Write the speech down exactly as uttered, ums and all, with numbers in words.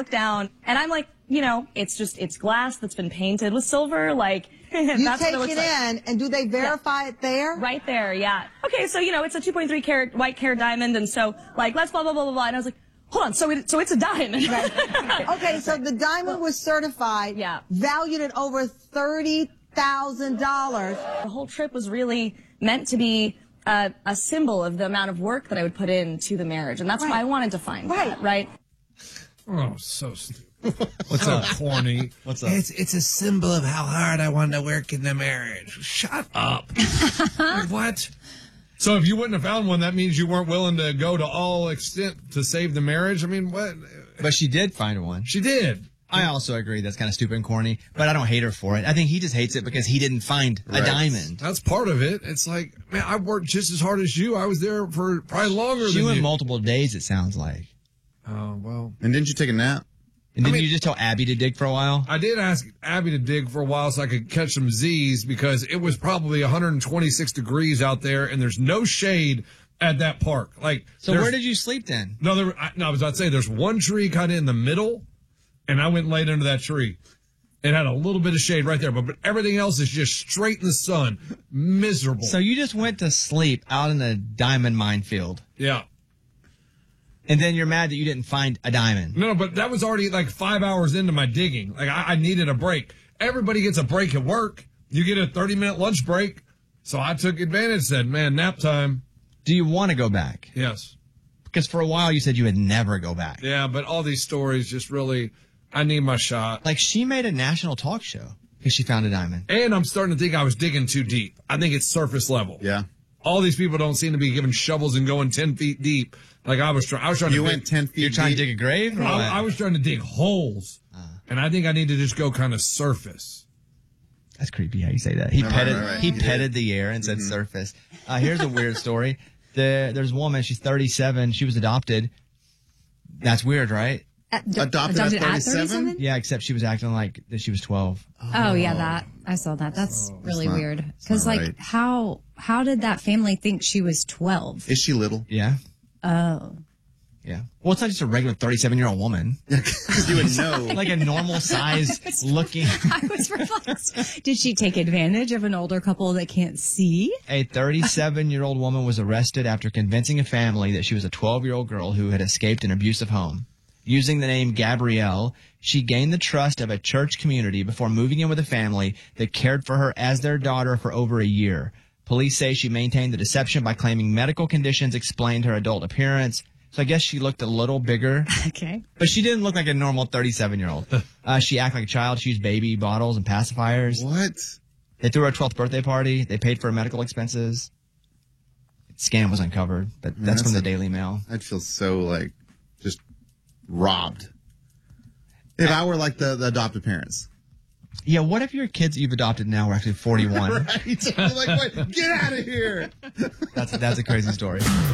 look down, and I'm like, you know, it's just, it's glass that's been painted with silver, like, You that's take what it, it looks in, like. and do they verify Yeah. it there? Right there, yeah. Okay, so, you know, it's a two point three carat white carat diamond, and so, like, let's blah, blah, blah, blah, blah. And I was like, hold on, so, it, so it's a diamond. Right. Okay, so the diamond was certified, yeah. valued at over thirty thousand dollars. The whole trip was really meant to be uh, a symbol of the amount of work that I would put into the marriage, and that's Right. why I wanted to find Right. that, right? Oh, so stupid. What's up, corny? What's up? It's it's a symbol of how hard I wanted to work in the marriage. Shut up. Like, what? So if you wouldn't have found one, that means you weren't willing to go to all extent to save the marriage? I mean, what? But she did find one. She did. I also agree that's kind of stupid and corny, but I don't hate her for it. I think he just hates it because he didn't find Right. a diamond. That's part of it. It's like, man, I worked just as hard as you. I was there for probably longer She than went you. multiple days, it sounds like. Oh, well. And didn't you take a nap? And didn't I mean- you just tell Abby to dig for a while? I did ask Abby to dig for a while so I could catch some Z's because it was probably one hundred twenty-six degrees out there and there's no shade at that park. Like, So there's- where did you sleep then? No, there, I, no, I was about to say there's one tree kind of in the middle, and I went and laid under that tree. It had a little bit of shade right there, but, but everything else is just straight in the sun. Miserable. So you just went to sleep out in the diamond minefield, yeah. and then you're mad that you didn't find a diamond. No, but that was already like five hours into my digging. Like, I, I needed a break. Everybody gets a break at work. You get a thirty-minute lunch break. So I took advantage, said, man, nap time. Do you want to go back? Yes. Because for a while you said you would never go back. Yeah, but all these stories just really, I need my shot. Like she made a national talk show because she found a diamond. And I'm starting to think I was digging too deep. I think it's surface level. Yeah. All these people don't seem to be giving shovels and going ten feet deep like I was trying. I was trying You to went dig, ten feet You're trying deep. to dig a grave? Or what? I, I was trying to dig holes. Uh. And I think I need to just go kind of surface. That's creepy how you say that. He Right, petted right, right. he You petted the air and said surface. Uh, here's a weird story. The, there's a woman, she's thirty-seven. She was adopted. That's weird, right? At, d- Adopted at thirty-seven? Yeah, except she was acting like that she was twelve. Oh, yeah, that I saw that. That's really not- weird. that's Because not like, right. how how did that family think she was twelve? Is she little? Yeah, Oh, yeah. Well, it's not just a regular thirty-seven-year-old woman. Because you would know. Like a normal size looking. I was perplexed. Did she take advantage of an older couple that can't see? A thirty-seven-year-old woman was arrested after convincing a family that she was a twelve-year-old girl who had escaped an abusive home. Using the name Gabrielle, she gained the trust of a church community before moving in with a family that cared for her as their daughter for over a year. Police say she maintained the deception by claiming medical conditions explained her adult appearance. So I guess she looked a little bigger, Okay. but she didn't look like a normal thirty-seven-year-old. Uh, she acted like a child. She used baby bottles and pacifiers. What? They threw her a twelfth birthday party. They paid for her medical expenses. Scam was uncovered, but that's that's from the a- Daily Mail. I'd feel so, like, just robbed. If I were, like, the, the adopted parents. Yeah, what if your kids that you've adopted now are actually forty-one? Right? Like, wait, get out of here. That's that's a crazy story.